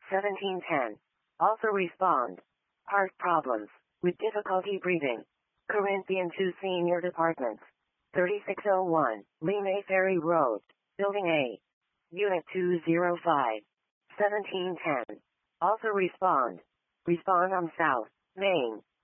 1710. Also respond. Heart problems. With difficulty breathing. Corinthian 2 Senior Departments. 3601, Lime Ferry Road, Building A. Unit 205. 1710. Also respond. Respond on South, Main.